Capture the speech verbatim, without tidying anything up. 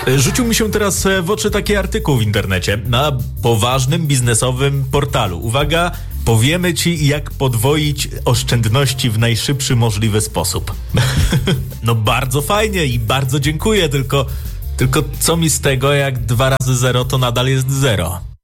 Rzucił mi się teraz w oczy taki artykuł w internecie na poważnym biznesowym portalu. Uwaga, powiemy ci, jak podwoić oszczędności w najszybszy możliwy sposób. No bardzo fajnie i bardzo dziękuję, tylko, tylko co mi z tego, jak dwa razy zero to nadal jest zero?